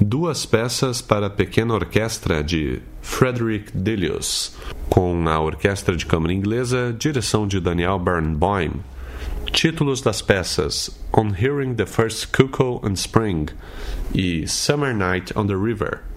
Duas peças para pequena orquestra de Frederick Delius, com a Orquestra de Câmara Inglesa, direção de Daniel Barenboim. Títulos das peças: On Hearing the First Cuckoo in Spring e Summer Night on the River.